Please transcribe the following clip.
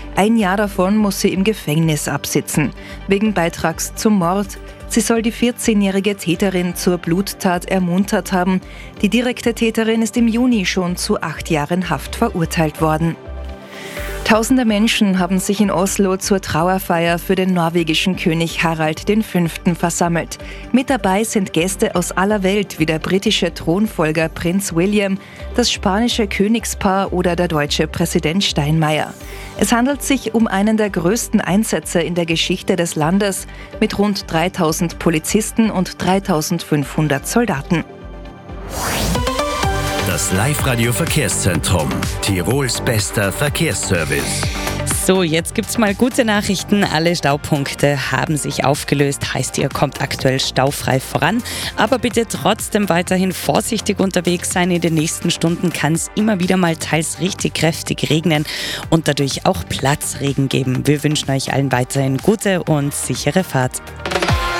1 Jahr davon muss sie im Gefängnis absitzen, wegen Beitrags zum Mord. Sie soll die 14-jährige Täterin zur Bluttat ermuntert haben. Die direkte Täterin ist im Juni schon zu 8 Jahren Haft verurteilt worden. Tausende Menschen haben sich in Oslo zur Trauerfeier für den norwegischen König Harald V. versammelt. Mit dabei sind Gäste aus aller Welt wie der britische Thronfolger Prinz William, das spanische Königspaar oder der deutsche Präsident Steinmeier. Es handelt sich um einen der größten Einsätze in der Geschichte des Landes mit rund 3.000 Polizisten und 3.500 Soldaten. Das Live-Radio-Verkehrszentrum, Tirols bester Verkehrsservice. So, jetzt gibt's mal gute Nachrichten. Alle Staupunkte haben sich aufgelöst. Heißt, ihr kommt aktuell staufrei voran. Aber bitte trotzdem weiterhin vorsichtig unterwegs sein. In den nächsten Stunden kann es immer wieder mal teils richtig kräftig regnen und dadurch auch Platzregen geben. Wir wünschen euch allen weiterhin gute und sichere Fahrt.